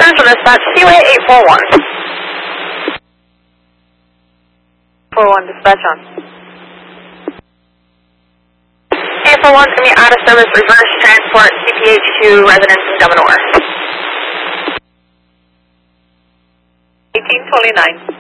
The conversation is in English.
Central Dispatch, Seaway 841. 41, dispatch on. 841 is going to be out of service, reverse transport, CPH to residence in Governor. 1829.